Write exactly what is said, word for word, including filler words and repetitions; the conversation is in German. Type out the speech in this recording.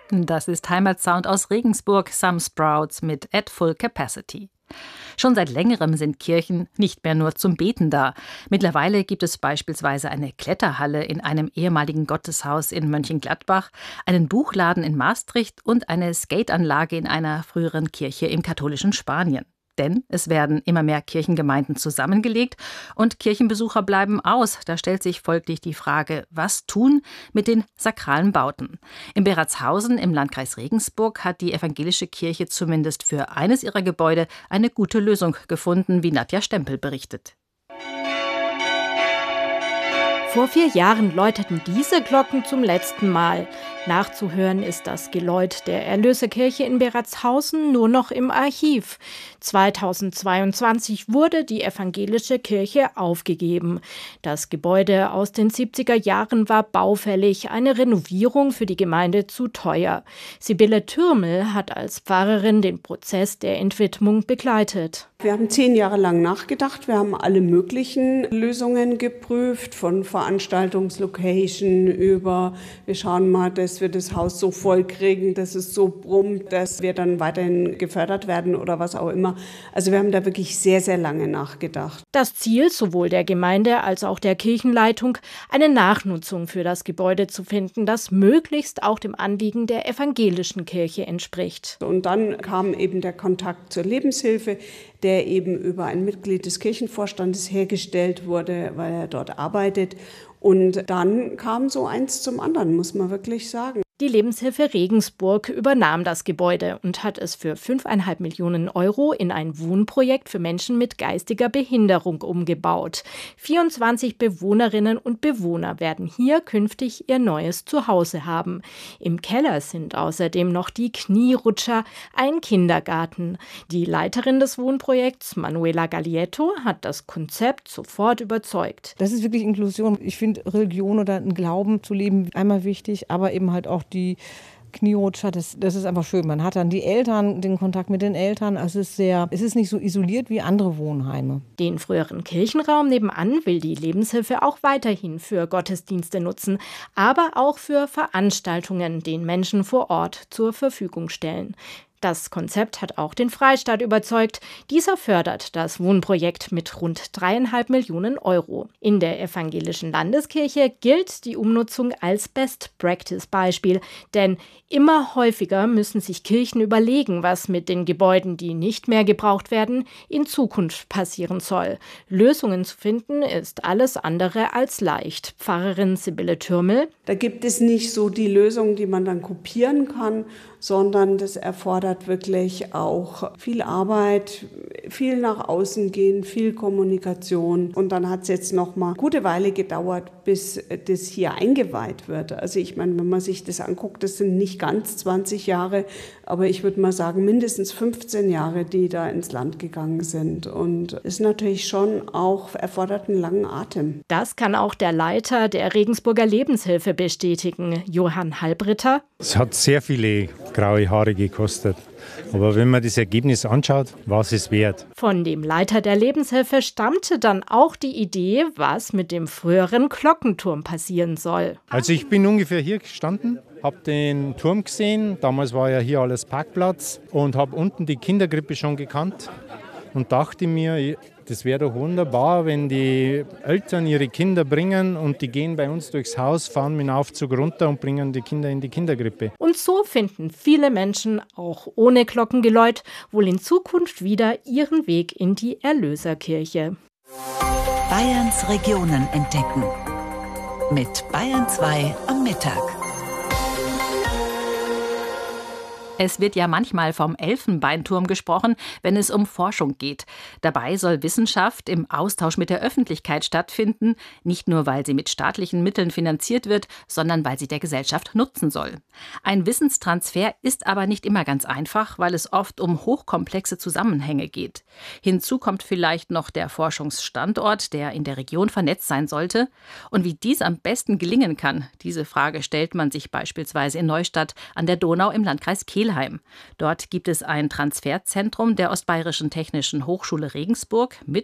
Das ist Heimatsound aus Regensburg, Some Sprouts mit At Full Capacity. Schon seit längerem sind Kirchen nicht mehr nur zum Beten da. Mittlerweile gibt es beispielsweise eine Kletterhalle in einem ehemaligen Gotteshaus in Mönchengladbach, einen Buchladen in Maastricht und eine Skateanlage in einer früheren Kirche im katholischen Spanien. Denn es werden immer mehr Kirchengemeinden zusammengelegt und Kirchenbesucher bleiben aus. Da stellt sich folglich die Frage, was tun mit den sakralen Bauten? In Beratshausen im Landkreis Regensburg hat die evangelische Kirche zumindest für eines ihrer Gebäude eine gute Lösung gefunden, wie Nadja Stempel berichtet. Vor vier Jahren läuteten diese Glocken zum letzten Mal. Nachzuhören ist das Geläut der Erlöserkirche in Beratshausen nur noch im Archiv. zweitausendzweiundzwanzig wurde die evangelische Kirche aufgegeben. Das Gebäude aus den siebziger Jahren war baufällig, eine Renovierung für die Gemeinde zu teuer. Sibylle Türmel hat als Pfarrerin den Prozess der Entwidmung begleitet. Wir haben zehn Jahre lang nachgedacht, wir haben alle möglichen Lösungen geprüft, von Veranstaltungslocation über, wir schauen mal, dass wir das Haus so voll kriegen, dass es so brummt, dass wir dann weiterhin gefördert werden oder was auch immer. Also wir haben da wirklich sehr, sehr lange nachgedacht. Das Ziel sowohl der Gemeinde als auch der Kirchenleitung, eine Nachnutzung für das Gebäude zu finden, das möglichst auch dem Anliegen der evangelischen Kirche entspricht. Und dann kam eben der Kontakt zur Lebenshilfe, der eben über ein Mitglied des Kirchenvorstandes hergestellt wurde, weil er dort arbeitet. Und dann kam so eins zum anderen, muss man wirklich sagen. Die Lebenshilfe Regensburg übernahm das Gebäude und hat es für fünfeinhalb Millionen Euro in ein Wohnprojekt für Menschen mit geistiger Behinderung umgebaut. vierundzwanzig Bewohnerinnen und Bewohner werden hier künftig ihr neues Zuhause haben. Im Keller sind außerdem noch die Knierutscher, ein Kindergarten. Die Leiterin des Wohnprojekts, Manuela Gaglietto, hat das Konzept sofort überzeugt. Das ist wirklich Inklusion. Ich finde, Religion oder einen Glauben zu leben einmal wichtig, aber eben halt auch die Knierutscher, das, das ist einfach schön. Man hat dann die Eltern, den Kontakt mit den Eltern. Also es ist sehr, es ist nicht so isoliert wie andere Wohnheime. Den früheren Kirchenraum nebenan will die Lebenshilfe auch weiterhin für Gottesdienste nutzen, aber auch für Veranstaltungen den Menschen vor Ort zur Verfügung stellen. Das Konzept hat auch den Freistaat überzeugt. Dieser fördert das Wohnprojekt mit rund dreieinhalb Millionen Euro. In der evangelischen Landeskirche gilt die Umnutzung als Best-Practice-Beispiel, denn immer häufiger müssen sich Kirchen überlegen, was mit den Gebäuden, die nicht mehr gebraucht werden, in Zukunft passieren soll. Lösungen zu finden ist alles andere als leicht. Pfarrerin Sibylle Türmel: Da gibt es nicht so die Lösung, die man dann kopieren kann, sondern das erfordert wirklich auch viel Arbeit, viel nach außen gehen, viel Kommunikation. Und dann hat es jetzt noch mal eine gute Weile gedauert, bis das hier eingeweiht wird. Also ich meine, wenn man sich das anguckt, das sind nicht ganz zwanzig Jahre, aber ich würde mal sagen mindestens fünfzehn Jahre, die da ins Land gegangen sind. Und ist natürlich schon auch, erfordert einen langen Atem. Das kann auch der Leiter der Regensburger Lebenshilfe bestätigen, Johann Halbritter. Es hat sehr viele graue Haare gekostet. Aber wenn man das Ergebnis anschaut, war es es wert. Von dem Leiter der Lebenshilfe stammte dann auch die Idee, was mit dem früheren Glockenturm passieren soll. Also ich bin ungefähr hier gestanden, habe den Turm gesehen. Damals war ja hier alles Parkplatz und habe unten die Kinderkrippe schon gekannt und dachte mir, das wäre doch wunderbar, wenn die Eltern ihre Kinder bringen und die gehen bei uns durchs Haus, fahren mit dem Aufzug runter und bringen die Kinder in die Kinderkrippe. Und so finden viele Menschen, auch ohne Glockengeläut, wohl in Zukunft wieder ihren Weg in die Erlöserkirche. Bayerns Regionen entdecken. Mit Bayern zwei am Mittag. Es wird ja manchmal vom Elfenbeinturm gesprochen, wenn es um Forschung geht. Dabei soll Wissenschaft im Austausch mit der Öffentlichkeit stattfinden, nicht nur, weil sie mit staatlichen Mitteln finanziert wird, sondern weil sie der Gesellschaft nutzen soll. Ein Wissenstransfer ist aber nicht immer ganz einfach, weil es oft um hochkomplexe Zusammenhänge geht. Hinzu kommt vielleicht noch der Forschungsstandort, der in der Region vernetzt sein sollte. Und wie dies am besten gelingen kann, diese Frage stellt man sich beispielsweise in Neustadt an der Donau im Landkreis Kelheim. Dort gibt es ein Transferzentrum der Ostbayerischen Technischen Hochschule Regensburg mit